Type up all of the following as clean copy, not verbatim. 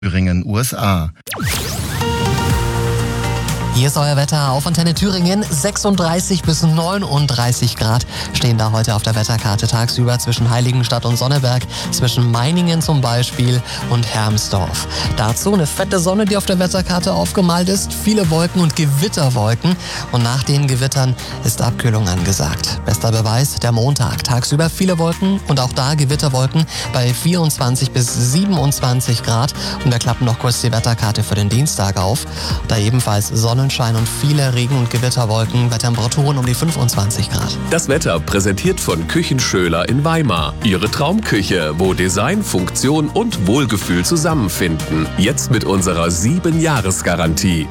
Thüringen, USA. Hier ist euer Wetter auf Antenne Thüringen. 36 bis 39 Grad stehen da heute auf der Wetterkarte tagsüber zwischen Heiligenstadt und Sonneberg, zwischen Meiningen zum Beispiel und Hermsdorf. Dazu eine fette Sonne, die auf der Wetterkarte aufgemalt ist, viele Wolken und Gewitterwolken. Und nach den Gewittern ist Abkühlung angesagt. Bester Beweis, der Montag. Tagsüber viele Wolken und auch da Gewitterwolken bei 24 bis 27 Grad. Und wir klappen noch kurz die Wetterkarte für den Dienstag auf. Da ebenfalls Sonnenschein und viele Regen- und Gewitterwolken bei Temperaturen um die 25 Grad. Das Wetter präsentiert von Küchenschöler in Weimar. Ihre Traumküche, wo Design, Funktion und Wohlgefühl zusammenfinden. Jetzt mit unserer 7-Jahres-Garantie.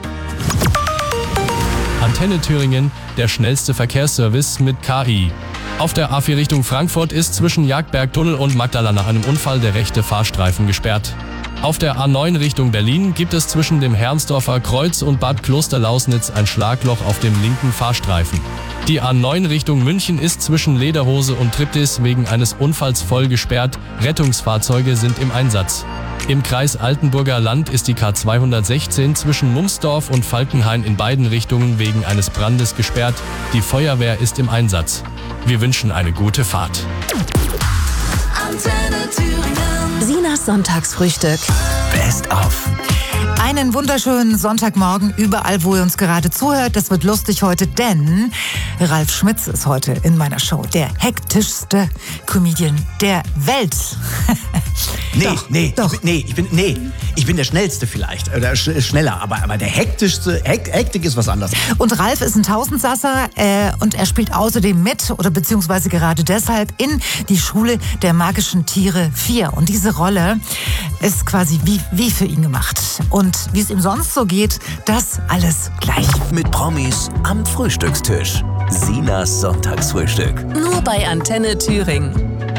Antenne Thüringen, der schnellste Verkehrsservice mit KI. Auf der A4 Richtung Frankfurt ist zwischen Jagdbergtunnel und Magdala nach einem Unfall der rechte Fahrstreifen gesperrt. Auf der A9 Richtung Berlin gibt es zwischen dem Herrnsdorfer Kreuz und Bad Klosterlausnitz ein Schlagloch auf dem linken Fahrstreifen. Die A9 Richtung München ist zwischen Lederhose und Triptis wegen eines Unfalls voll gesperrt. Rettungsfahrzeuge sind im Einsatz. Im Kreis Altenburger Land ist die K216 zwischen Mumsdorf und Falkenhain in beiden Richtungen wegen eines Brandes gesperrt. Die Feuerwehr ist im Einsatz. Wir wünschen eine gute Fahrt. Antenne Thüringen. Sinas Sonntagsfrühstück. Best of. Einen wunderschönen Sonntagmorgen überall, wo ihr uns gerade zuhört. Das wird lustig heute, denn Ralf Schmitz ist heute in meiner Show. Der hektischste Comedian der Welt. Ich bin der Schnellste vielleicht. Oder schneller, aber der hektischste, Hektik ist was anderes. Und Ralf ist ein Tausendsasser und er spielt außerdem mit, oder beziehungsweise gerade deshalb, in die Schule der magischen Tiere 4. Und diese Rolle ist quasi wie für ihn gemacht. Und wie es ihm sonst so geht, das alles gleich. Mit Promis am Frühstückstisch. Sinas Sonntagsfrühstück. Nur bei Antenne Thüringen.